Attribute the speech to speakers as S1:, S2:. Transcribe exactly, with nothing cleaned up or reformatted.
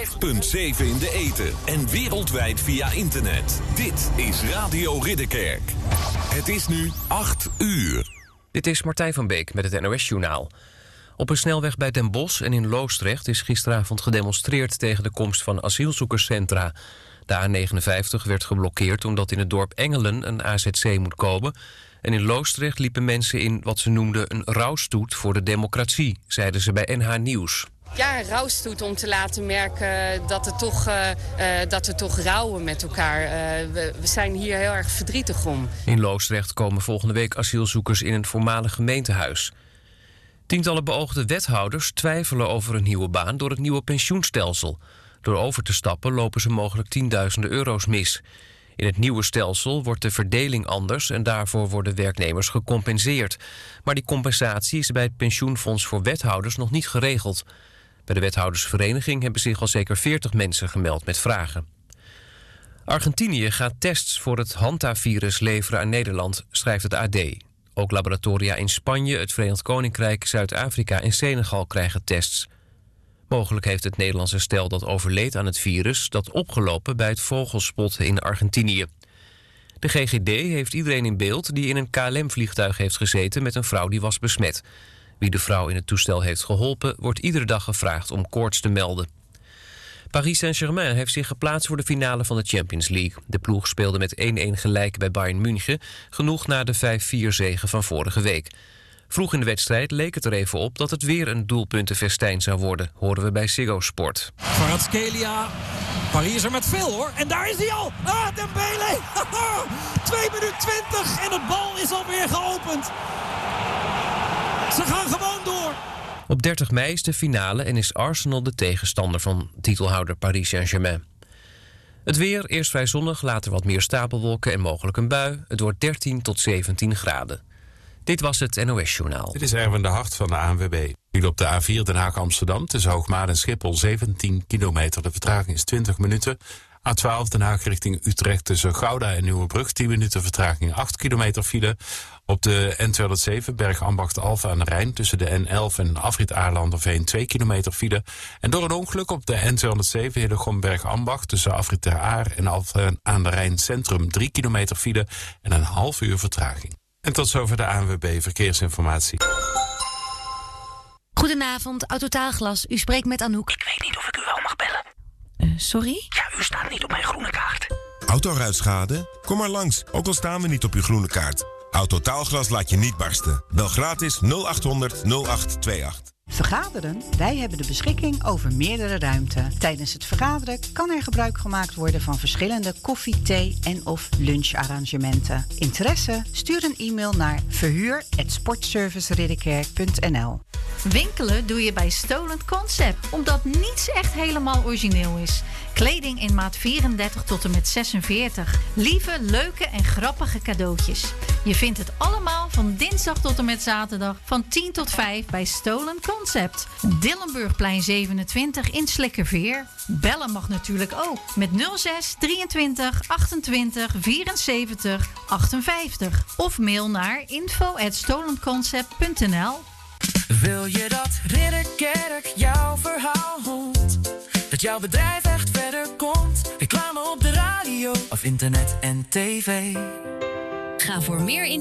S1: honderdvijf komma zeven in de ether en wereldwijd via internet. Dit is Radio Ridderkerk. Het is nu acht uur.
S2: Dit is Martijn van Beek met het N O S-journaal. Op een snelweg bij Den Bosch en in Loosdrecht is gisteravond gedemonstreerd tegen de komst van asielzoekerscentra. De A negenenvijftig werd geblokkeerd omdat in het dorp Engelen een A Z C moet komen. En in Loosdrecht liepen mensen in wat ze noemden een rouwstoet voor de democratie, zeiden ze bij N H Nieuws.
S3: Ja, een rouwstoet om te laten merken dat, het toch, uh, uh, dat we toch rouwen met elkaar. Uh, we, we zijn hier heel erg verdrietig om.
S2: In Loosdrecht komen volgende week asielzoekers in een voormalig gemeentehuis. Tientallen beoogde wethouders twijfelen over een nieuwe baan door het nieuwe pensioenstelsel. Door over te stappen lopen ze mogelijk tienduizenden euro's mis. In het nieuwe stelsel wordt de verdeling anders en daarvoor worden werknemers gecompenseerd. Maar die compensatie is bij het pensioenfonds voor wethouders nog niet geregeld. Bij de wethoudersvereniging hebben zich al zeker veertig mensen gemeld met vragen. Argentinië gaat tests voor het hantavirus leveren aan Nederland, schrijft het A D. Ook laboratoria in Spanje, het Verenigd Koninkrijk, Zuid-Afrika en Senegal krijgen tests. Mogelijk heeft het Nederlandse stel dat overleed aan het virus dat opgelopen bij het vogelspotten in Argentinië. De G G D heeft iedereen in beeld die in een K L M-vliegtuig heeft gezeten met een vrouw die was besmet. Wie de vrouw in het toestel heeft geholpen, wordt iedere dag gevraagd om koorts te melden. Paris Saint-Germain heeft zich geplaatst voor de finale van de Champions League. De ploeg speelde met één-één gelijk bij Bayern München, genoeg na de vijf vier zege van vorige week. Vroeg in de wedstrijd leek het er even op dat het weer een doelpuntenfestijn zou worden, horen we bij Ziggo Sport.
S4: Kvaratskhelia, Paris is er met veel hoor. En daar is hij al. Ah, Dembele. twee minuten twintig en het bal is alweer geopend. Ze gaan gewoon door.
S2: Op dertig mei is de finale en is Arsenal de tegenstander van titelhouder Paris Saint-Germain. Het weer, eerst vrij zonnig, later wat meer stapelwolken en mogelijk een bui. Het wordt dertien tot zeventien graden. Dit was het N O S-journaal.
S5: Dit is Erwin de Hart van de A N W B. Hier op de A vier Den Haag-Amsterdam tussen Hoogmaat en Schiphol zeventien kilometer. De vertraging is twintig minuten. A twaalf Den Haag richting Utrecht tussen Gouda en Nieuwebrug tien minuten vertraging, acht kilometer file. Op de N tweehonderdzeven Bergambacht-Alphen aan de Rijn tussen de N elf en Afrit Aarlanderveen twee kilometer file. En door een ongeluk op de N tweehonderdzeven Hillegom-Bergambacht tussen Afrit Ter Aar en Alphen aan de Rijn Centrum drie kilometer file en een half uur vertraging. En tot zover de A N W B Verkeersinformatie.
S6: Goedenavond, Autotaalglas. U spreekt met Anouk.
S7: Ik weet niet of ik u wel mag bellen.
S6: Uh, sorry?
S7: Ja, u staat niet op mijn groene kaart.
S8: Autoruitschade? Kom maar langs, ook al staan we niet op uw groene kaart. Autotaalglas laat je niet barsten. Bel gratis nul acht honderd nul acht tweeëntwintig.
S9: Vergaderen? Wij hebben de beschikking over meerdere ruimte. Tijdens het vergaderen kan er gebruik gemaakt worden van verschillende koffie, thee en of luncharrangementen. Interesse? Stuur een e-mail naar verhuur at sportserviceridderkerk punt n l.
S10: Winkelen doe je bij Stolen Concept, omdat niets echt helemaal origineel is. Kleding in maat vierendertig tot en met zesenveertig. Lieve, leuke en grappige cadeautjes. Je vindt het allemaal van dinsdag tot en met zaterdag van tien tot vijf bij Stolen Concept. Dillenburgplein zevenentwintig in Slikkerveer. Bellen mag natuurlijk ook met nul zes drieëntwintig achtentwintig vierenzeventig achtenvijftig. Of mail naar info at stolenconcept punt n l.
S11: Wil je dat Ridderkerk jouw verhaal hoort? Dat jouw bedrijf echt verder komt? Reclame op de radio of internet en tv?
S6: Ga voor meer